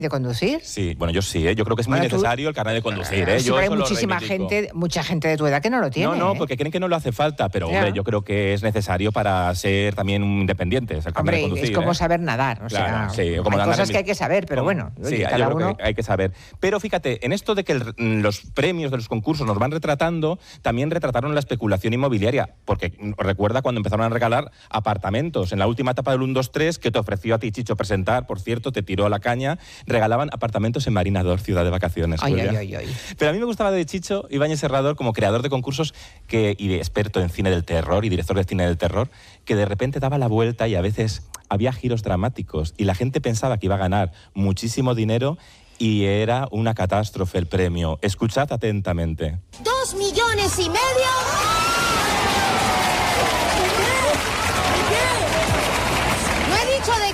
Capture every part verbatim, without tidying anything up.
de conducir? Sí, bueno, yo sí, ¿eh? Yo creo que es muy bueno, necesario tú... el carnet de conducir, ¿eh? Sí, yo hay muchísima gente, mucha gente de tu edad que no lo tiene. No, no, ¿eh? porque creen que no lo hace falta, pero hombre, yeah. yo creo que es necesario para ser también independientes. El hombre, de conducir, es como ¿eh? saber nadar, o claro, sea, sí, como hay nadar cosas mi... que hay que saber, pero bueno, sí, oye, yo cada creo uno... que hay que saber. Pero fíjate, en esto de que el, los premios de los concursos nos van retratando, también retrataron la especulación inmobiliaria, porque recuerda cuando empezaron a regalar apartamentos. En la última etapa del uno, dos, tres, que te ofreció a ti Chicho presentar, por cierto, te tiró a la caña, regalaban apartamentos en Marina dos, ciudad de vacaciones. Ay, ay, ay, ay. Pero a mí me gustaba de Chicho Ibáñez Serrador como creador de concursos que, y de experto en cine del terror y director de cine del terror, que de repente daba la vuelta y a veces había giros dramáticos y la gente pensaba que iba a ganar muchísimo dinero y era una catástrofe el premio. Escuchad atentamente. ¡Dos millones y medio! ¿No he dicho de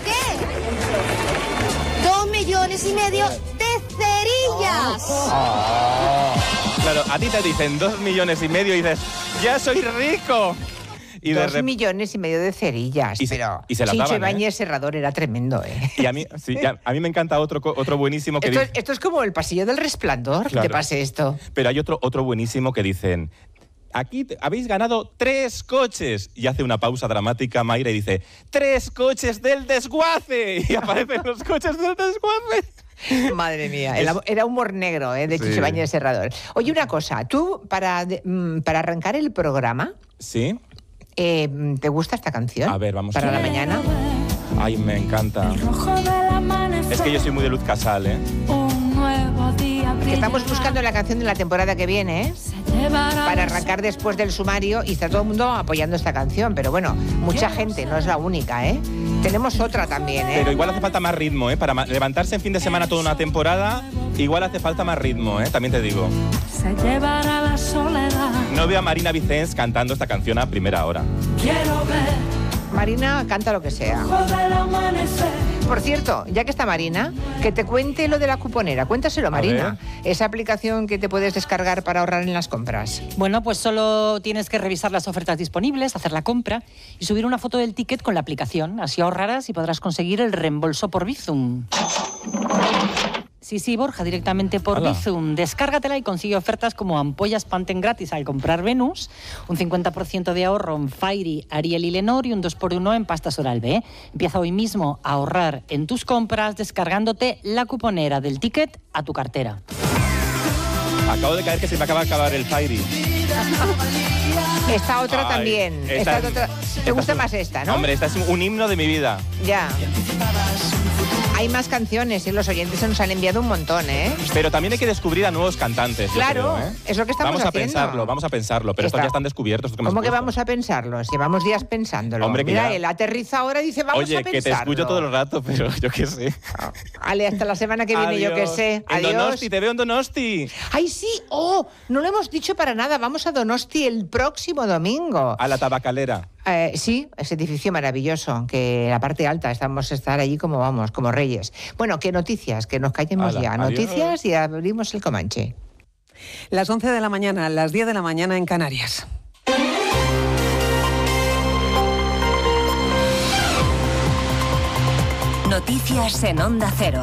qué? Dos millones y medio de cerillas. Oh. Claro, a ti te dicen dos millones y medio y dices, ¡ya soy rico! Y Dos rep... millones y medio de cerillas, y pero y se la Chicho daban, Ibáñez ¿eh? Serrador era tremendo, ¿eh? Y a mí, sí, a, a mí me encanta otro, otro buenísimo que esto, dice... es, esto es como el pasillo del Resplandor, claro. que pase esto. Pero hay otro, otro buenísimo que dicen... Aquí te, habéis ganado tres coches. Y hace una pausa dramática Mayra y dice, ¡tres coches del desguace! Y aparecen los coches del desguace. Madre mía, es... era humor negro, ¿eh? De sí. Chicho Ibáñez Serrador. Oye, una cosa, tú, para, para arrancar el programa... Sí. Eh, ¿Te gusta esta canción? A ver, vamos para a ver. la mañana. Ay, me encanta. Es que yo soy muy de Luz Casal, ¿eh? Que estamos buscando la canción de la temporada que viene, ¿eh? Para arrancar después del sumario y está todo el mundo apoyando esta canción, pero bueno, mucha gente, no es la única, ¿eh? Tenemos otra también, ¿eh? Pero igual hace falta más ritmo, ¿eh? Para levantarse en fin de semana toda una temporada, igual hace falta más ritmo, ¿eh? También te digo. Se llevará la soledad. No veo a Marina Vicens cantando esta canción a primera hora. Quiero ver. Marina canta lo que sea. Por cierto, ya que está Marina, que te cuente lo de la cuponera. Cuéntaselo, Marina. Esa aplicación que te puedes descargar para ahorrar en las compras. Bueno, pues solo tienes que revisar las ofertas disponibles, hacer la compra y subir una foto del ticket con la aplicación. Así ahorrarás y podrás conseguir el reembolso por Bizum. Sí, sí, Borja, directamente por Hola. Bizum. Descárgatela y consigue ofertas como ampollas Pantene gratis al comprar Venus, un cincuenta por ciento de ahorro en Fairy, Ariel y Lenor y un dos por uno en pastas Oral-B. Empieza hoy mismo a ahorrar en tus compras descargándote la cuponera del ticket a tu cartera. Acabo de caer que se me acaba de acabar el Fairy. Esta otra Ay, también. Esta esta, otra... Te esta gusta es, más esta, ¿no? Hombre, esta es un himno de mi vida. Ya. Hay más canciones y los oyentes se nos han enviado un montón, ¿eh? Pero también hay que descubrir a nuevos cantantes. Claro, creo, ¿eh? es lo que estamos vamos a haciendo. Pensarlo, vamos a pensarlo, pero Está. estos ya están descubiertos. Que ¿Cómo que vamos a pensarlo? Llevamos días pensándolo. Hombre, Mira, ya... él aterriza ahora y dice vamos Oye, a pensarlo. Oye, que te escucho todo el rato, pero yo qué sé. Ale, hasta la semana que viene, Adiós. yo qué sé. En Adiós. Donosti, te veo en Donosti. Ay, sí, oh, no lo hemos dicho para nada. Vamos a Donosti el próximo domingo. A la tabacalera. Eh, sí, ese edificio maravilloso, que la parte alta estamos a estar allí como vamos, como reyes. Bueno, ¿qué noticias? Que nos callemos Ala, ya. Adiós. Noticias y abrimos el Comanche. Las once de la mañana, las diez de la mañana en Canarias. Noticias en Onda Cero.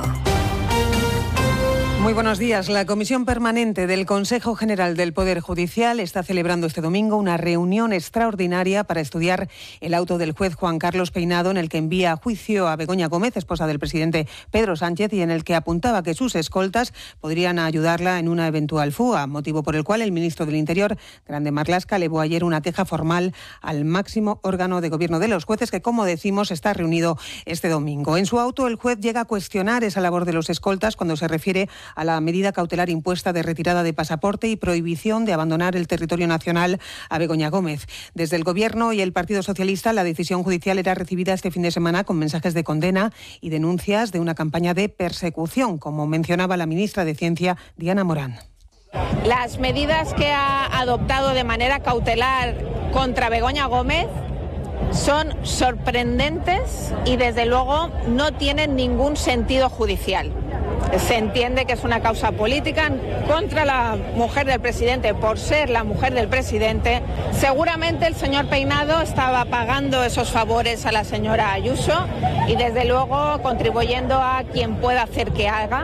Muy buenos días. La Comisión Permanente del Consejo General del Poder Judicial está celebrando este domingo una reunión extraordinaria para estudiar el auto del juez Juan Carlos Peinado en el que envía a juicio a Begoña Gómez, esposa del presidente Pedro Sánchez, y en el que apuntaba que sus escoltas podrían ayudarla en una eventual fuga, motivo por el cual el ministro del Interior, Grande Marlaska, elevó ayer una queja formal al máximo órgano de gobierno de los jueces que, como decimos, está reunido este domingo. En su auto, el juez llega a cuestionar esa labor de los escoltas cuando se refiere a la medida cautelar impuesta de retirada de pasaporte y prohibición de abandonar el territorio nacional a Begoña Gómez. Desde el Gobierno y el Partido Socialista, la decisión judicial era recibida este fin de semana con mensajes de condena y denuncias de una campaña de persecución, como mencionaba la ministra de Ciencia, Diana Morán. Las medidas que ha adoptado de manera cautelar contra Begoña Gómez son sorprendentes y desde luego no tienen ningún sentido judicial. se entiende que es una causa política contra la mujer del presidente por ser la mujer del presidente. Seguramente el señor Peinado estaba pagando esos favores a la señora Ayuso y desde luego contribuyendo a quien pueda hacer que haga.